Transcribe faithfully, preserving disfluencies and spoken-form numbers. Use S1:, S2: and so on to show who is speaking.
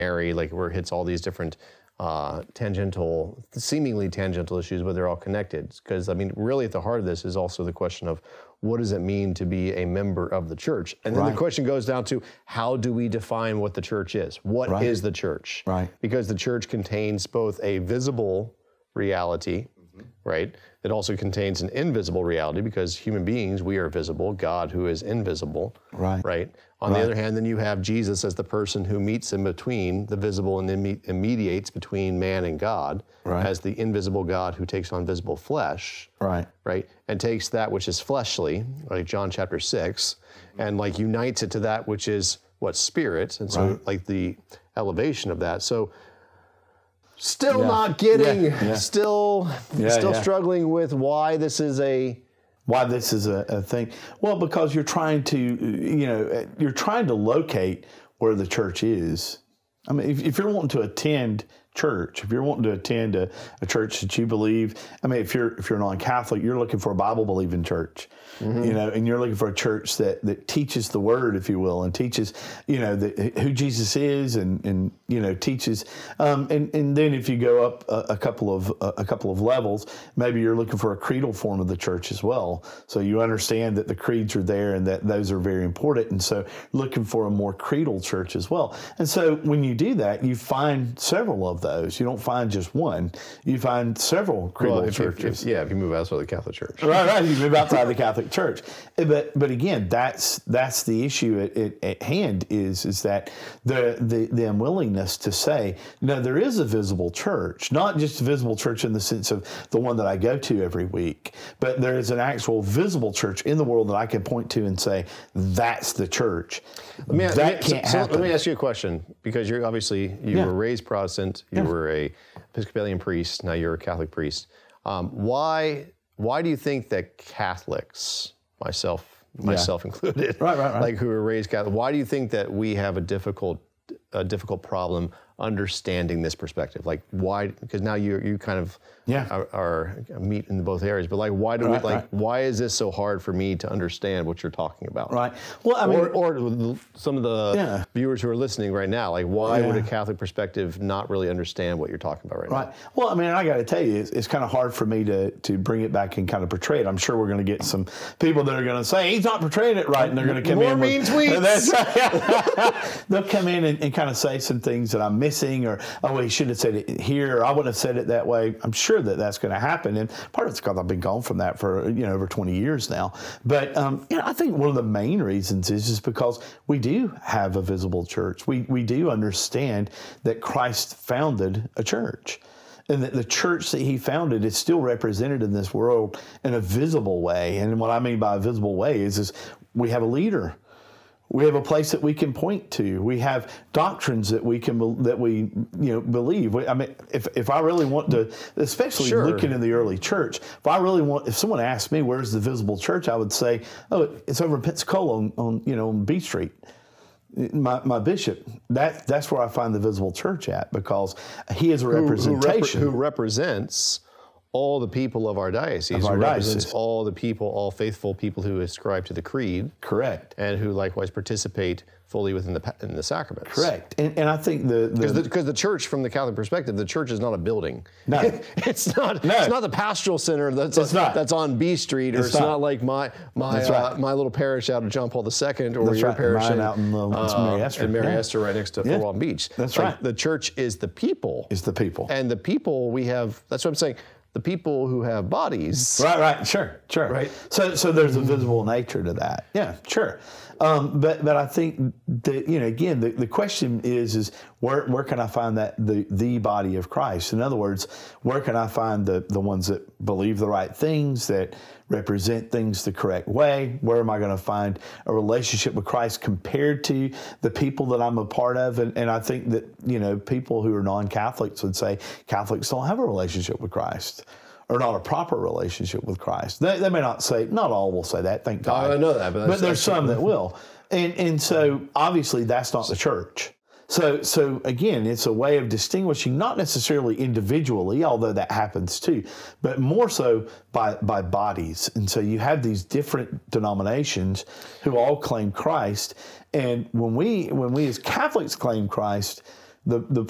S1: area, like where it hits all these different uh, tangential, seemingly tangential issues, but they're all connected. Because, I mean, really at the heart of this is also the question of what does it mean to be a member of the church? And then
S2: Right.
S1: the question goes down to how do we define what the church is? What
S2: Right.
S1: is the church?
S2: Right.
S1: Because the church contains both a visible reality, right? It also contains an invisible reality because human beings, we are visible, God who is invisible,
S2: Right.
S1: right? On
S2: Right.
S1: the other hand, then you have Jesus as the person who meets in between the visible and, imme- and mediates between man and God,
S2: Right.
S1: as the invisible God who takes on visible flesh,
S2: Right.
S1: right? And takes that which is fleshly, like John chapter six, and like unites it to that which is what spirit, and so
S2: Right.
S1: like the elevation of that. So still
S2: Yeah.
S1: not getting,
S2: Yeah. Yeah.
S1: still,
S2: Yeah,
S1: still
S2: yeah.
S1: struggling with why this is a.
S2: Why this is a, a thing? Well, because you're trying to, you know, you're trying to locate where the church is. I mean, if, if you're wanting to attend church, if you're wanting to attend a, a church that you believe, I mean, if you're if you're non-Catholic, you're looking for a Bible-believing church, mm-hmm. you know, and you're looking for a church that that teaches the Word, if you will, and teaches, you know, the, who Jesus is, and and you know, teaches, um, and and then if you go up a, a couple of a, a couple of levels, maybe you're looking for a creedal form of the church as well. So you understand that the creeds are there and that those are very important, and so looking for a more creedal church as well. And so when you do that, you find several of those. You don't find just one. You find several creedal
S1: Well, if you,
S2: churches.
S1: if, yeah, if you move outside the Catholic Church.
S2: Right, right. You move outside the Catholic Church, but but again, that's that's the issue at, at, at hand is is that the, the the unwillingness to say no, there is a visible church, not just a visible church in the sense of the one that I go to every week, but there is an actual visible church in the world that I can point to and say that's the church.
S1: Let me,
S2: that
S1: let me,
S2: can't
S1: so, so
S2: happen.
S1: let me ask you a question, because you're obviously, you
S2: Yeah.
S1: were raised Protestant, you
S2: Yeah.
S1: were a Episcopalian priest, now you're a Catholic priest. Um, why why do you think that Catholics, myself myself included,
S2: Right, right, right.
S1: like who were raised Catholic, why do you think that we have a difficult a difficult problem understanding this perspective? Like why, because now you you kind of
S2: Yeah.
S1: are, are meet in both areas, but like why do
S2: Right,
S1: we like
S2: right.
S1: why is this so hard for me to understand what you're talking about?
S2: Right. Well, I mean,
S1: Or, or some of the
S2: Yeah.
S1: viewers who are listening right now, like why would a
S2: Yeah.
S1: Catholic perspective not really understand what you're talking about right,
S2: Right.
S1: now?
S2: Well, I mean, I got to tell you, it's, it's kind of hard for me to to bring it back and kind of portray it. I'm sure we're going to get some people that are going to say he's not portraying it right, and they're going to come
S1: More
S2: in
S1: mean
S2: with,
S1: tweets.
S2: That's right. They'll come in and, and kind of say some things that I'm missing, or oh, he should have said it here, or I wouldn't have said it that way. I'm sure that that's going to happen, and part of it's because I've been gone from that for you know over twenty years now. But um, you know, I think one of the main reasons is just because we do have a visible church. We we do understand that Christ founded a church, and that the church that he founded is still represented in this world in a visible way. And what I mean by a visible way is, is we have a leader. We have a place that we can point to. We have doctrines that we can that we you know believe. I mean, if if I really want to, especially
S1: Sure.
S2: looking in the early church, if I really want, if someone asked me where's the visible church, I would say, oh, it's over in Pensacola on, on you know on B Street. My, my bishop, that that's where I find the visible church at, because he is a
S1: Who, who, repre-
S2: representation.
S1: who represents all the people of our diocese,
S2: Of our
S1: who represents
S2: diocese.
S1: all the people, all faithful people who ascribe to the creed,
S2: Correct.
S1: and who likewise participate fully within the pa- in the sacraments.
S2: Correct. And and I think the
S1: Because
S2: the,
S1: the, 'cause the church, from the Catholic perspective, the church is not a building.
S2: No.
S1: it's not.
S2: No.
S1: It's not the pastoral center that's
S2: It's not.
S1: that's on B Street, or it's,
S2: It's
S1: not.
S2: not.
S1: like my my
S2: That's
S1: uh,
S2: right.
S1: my little parish out of John Paul the Second, or
S2: That's
S1: your
S2: right.
S1: parish
S2: Mine
S1: in,
S2: out in, uh, it's
S1: uh,
S2: Mary Esther.
S1: in Mary
S2: Yeah.
S1: Esther, right next to
S2: Yeah.
S1: Fort Walton Beach.
S2: That's
S1: Like,
S2: right.
S1: The church is the people.
S2: is the people.
S1: And the people we have. That's what I'm saying. The people who have bodies.
S2: Right, right, sure, sure.
S1: Right.
S2: So, so there's a visible nature to that. Yeah, sure. Um, but, but I think that, you know, again, the, the question is, is where, where can I find that the, the body of Christ? In other words, where can I find the, the ones that believe the right things, that represent things the correct way? Where am I going to find a relationship with Christ compared to the people that I'm a part of? And, and I think that, you know, people who are non-Catholics would say Catholics don't have a relationship with Christ, or not a proper relationship with Christ. They, they may not say, not all will say that, thank God.
S1: I know that, but
S2: But
S1: that's-
S2: there's
S1: that's-
S2: some that will. And and so obviously that's not the church. So so again, it's a way of distinguishing, not necessarily individually, although that happens too, but more so by by bodies. And so you have these different denominations who all claim Christ. And when we when we as Catholics claim Christ, the the